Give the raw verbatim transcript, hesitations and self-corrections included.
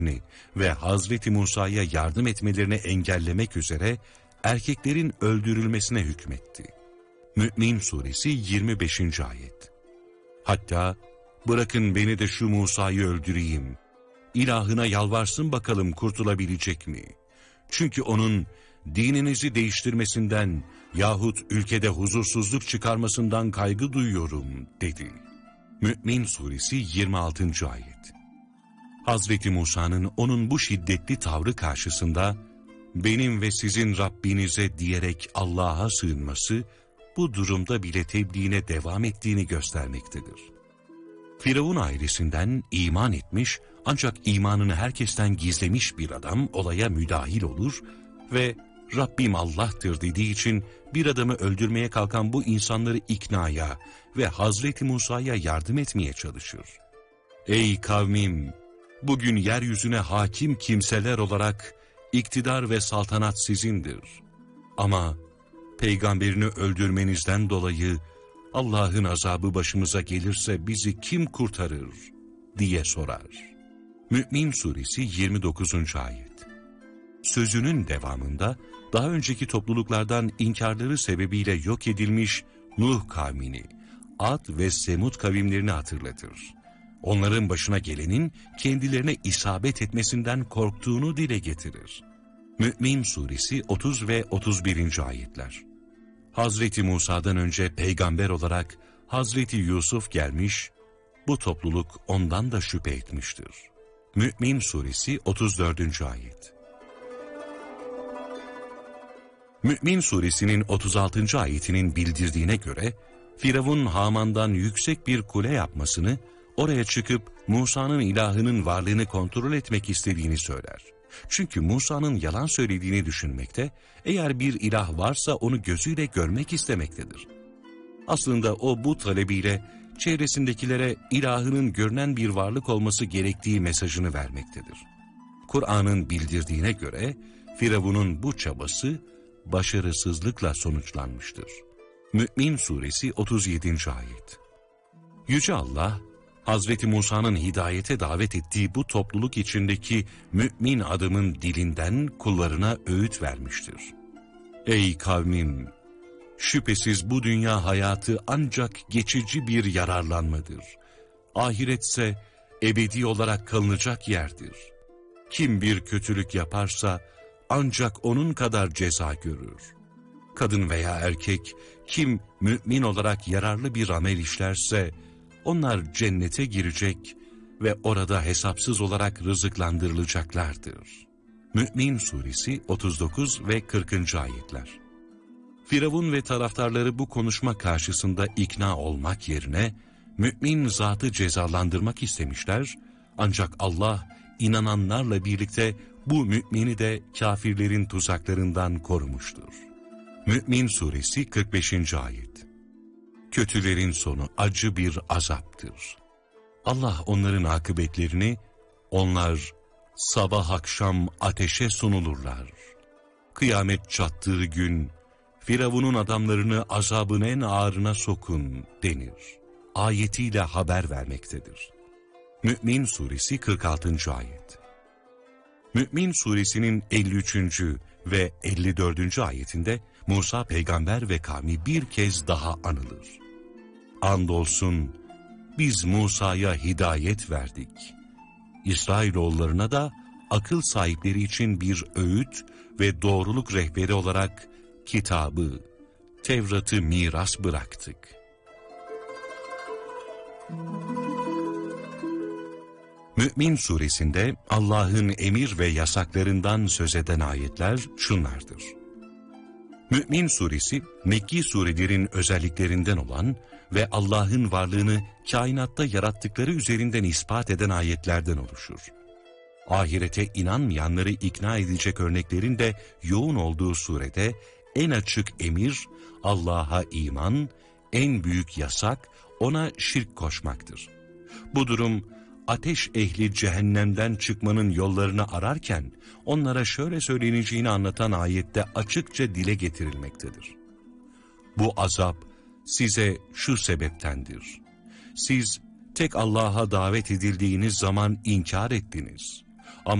ve Hazreti Musa'ya yardım etmelerini engellemek üzere erkeklerin öldürülmesine hükmetti. Mü'min Suresi yirmi beşinci ayet. Hatta bırakın beni de şu Musa'yı öldüreyim, İlahına yalvarsın bakalım kurtulabilecek mi? Çünkü onun dininizi değiştirmesinden yahut ülkede huzursuzluk çıkarmasından kaygı duyuyorum dedi. Mü'min Suresi yirmi altıncı ayet. Hazreti Musa'nın onun bu şiddetli tavrı karşısında benim ve sizin Rabbinize diyerek Allah'a sığınması bu durumda bile tebliğine devam ettiğini göstermektedir. Firavun ailesinden iman etmiş ancak imanını herkesten gizlemiş bir adam olaya müdahil olur ve Rabbim Allah'tır dediği için bir adamı öldürmeye kalkan bu insanları iknaya ve Hazreti Musa'ya yardım etmeye çalışır. Ey kavmim! Bugün yeryüzüne hakim kimseler olarak iktidar ve saltanat sizindir. Ama peygamberini öldürmenizden dolayı Allah'ın azabı başımıza gelirse bizi kim kurtarır diye sorar. Mü'min Suresi yirmi dokuzuncu ayet. Sözünün devamında daha önceki topluluklardan inkarları sebebiyle yok edilmiş Nuh kavmini, Ad ve Semud kavimlerini hatırlatır. Onların başına gelenin kendilerine isabet etmesinden korktuğunu dile getirir. Mü'min Suresi otuz ve otuz birinci ayetler. Hazreti Musa'dan önce peygamber olarak Hazreti Yusuf gelmiş, bu topluluk ondan da şüphe etmiştir. Mü'min Suresi otuz dördüncü ayet. Mü'min Suresinin otuz altıncı ayetinin bildirdiğine göre, Firavun Haman'dan yüksek bir kule yapmasını, oraya çıkıp Musa'nın ilahının varlığını kontrol etmek istediğini söyler. Çünkü Musa'nın yalan söylediğini düşünmekte, eğer bir ilah varsa onu gözüyle görmek istemektedir. Aslında o bu talebiyle çevresindekilere ilahının görünen bir varlık olması gerektiği mesajını vermektedir. Kur'an'ın bildirdiğine göre Firavun'un bu çabası başarısızlıkla sonuçlanmıştır. Mü'min Suresi otuz yedinci ayet. Yüce Allah, Hazreti Musa'nın hidayete davet ettiği bu topluluk içindeki mümin adamın dilinden kullarına öğüt vermiştir. Ey kavmim! Şüphesiz bu dünya hayatı ancak geçici bir yararlanmadır. Ahiretse ebedi olarak kalınacak yerdir. Kim bir kötülük yaparsa ancak onun kadar ceza görür. Kadın veya erkek kim mümin olarak yararlı bir amel işlerse onlar cennete girecek ve orada hesapsız olarak rızıklandırılacaklardır. Mü'min Suresi otuz dokuz ve kırkıncı ayetler. Firavun ve taraftarları bu konuşma karşısında ikna olmak yerine mümin zatı cezalandırmak istemişler, ancak Allah inananlarla birlikte bu mümini de kafirlerin tuzaklarından korumuştur. Mü'min Suresi kırk beşinci ayet. Kötülerin sonu acı bir azaptır. Allah onların akıbetlerini, onlar sabah akşam ateşe sunulurlar. Kıyamet çattığı gün, Firavun'un adamlarını azabın en ağırına sokun denir. Ayetiyle haber vermektedir. Mü'min Suresi kırk altıncı ayet. Mü'min Suresinin elli üçüncü ve elli dördüncü ayetinde Musa peygamber ve kavmi bir kez daha anılır. Andolsun biz Musa'ya hidayet verdik. İsrailoğullarına da akıl sahipleri için bir öğüt ve doğruluk rehberi olarak kitabı, Tevrat'ı miras bıraktık. Mü'min Suresinde Allah'ın emir ve yasaklarından söz eden ayetler şunlardır. Mü'min Suresi, Mekki surelerin özelliklerinden olan ve Allah'ın varlığını kainatta yarattıkları üzerinden ispat eden ayetlerden oluşur. Ahirete inanmayanları ikna edecek örneklerin de yoğun olduğu surede en açık emir Allah'a iman, en büyük yasak ona şirk koşmaktır. Bu durum ateş ehli cehennemden çıkmanın yollarını ararken onlara şöyle söyleneceğini anlatan ayette açıkça dile getirilmektedir. Bu azap size şu sebeptendir. Siz tek Allah'a davet edildiğiniz zaman inkar ettiniz. Ama